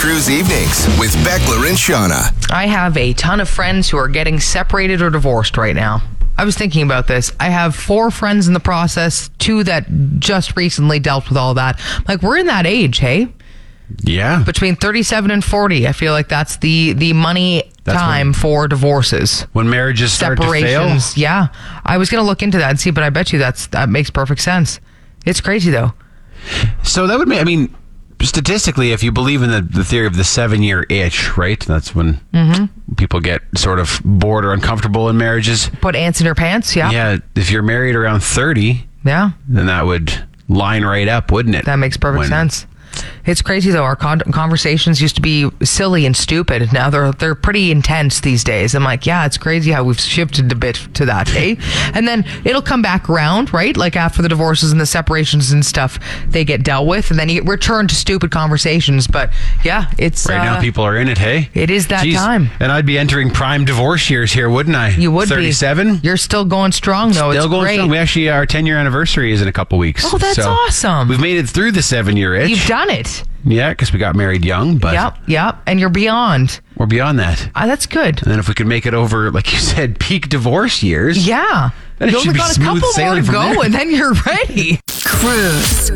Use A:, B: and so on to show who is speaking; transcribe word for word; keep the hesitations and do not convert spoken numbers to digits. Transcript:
A: Cruise Evenings with Beckler and Shauna.
B: I have a ton of friends who are getting separated or divorced right now. I was thinking about this. I have four friends in the process, two that just recently dealt with all that. Like, we're in that age, hey?
C: Yeah.
B: Between thirty-seven and forty, I feel like that's the, the money that's time when, for divorces.
C: When marriages start to fail?
B: Separations, yeah. I was going to look into that and see, but I bet you that's that makes perfect sense. It's crazy, though.
C: So that would mean, I mean, statistically, if you believe in the, the theory of the seven-year itch, right? That's when mm-hmm. people get sort of bored or uncomfortable in marriages.
B: Put ants in your pants, yeah.
C: Yeah, if you're married around thirty,
B: yeah,
C: then that would line right up, wouldn't it?
B: That makes perfect when, sense. It's crazy, though. Our con- conversations used to be silly and stupid. Now they're they're pretty intense these days. I'm like, yeah, it's crazy how we've shifted a bit to that, hey? And then it'll come back around, right? Like after the divorces and the separations and stuff, they get dealt with, and then you return to stupid conversations. But yeah, it's...
C: Right
B: uh,
C: now people are in it, hey?
B: It is that
C: Jeez.
B: time.
C: And I'd be entering prime divorce years here, wouldn't I?
B: You would
C: thirty-seven?
B: be. You're still going strong, though.
C: Still
B: it's
C: going
B: great.
C: strong. We actually, our ten-year anniversary is in a couple weeks.
B: Oh, that's
C: so
B: awesome.
C: We've made it through the seven-year itch.
B: You've done it.
C: Yeah, because we got married young, but...
B: Yep, yep, and you're beyond.
C: We're beyond that.
B: Uh, that's good.
C: And then if we could make it over, like you said, peak divorce years...
B: Yeah.
C: Then it
B: you
C: should
B: only
C: be
B: got a
C: smooth
B: couple more
C: sailing
B: to
C: from
B: go,
C: there.
B: and then you're ready.
A: Cruise.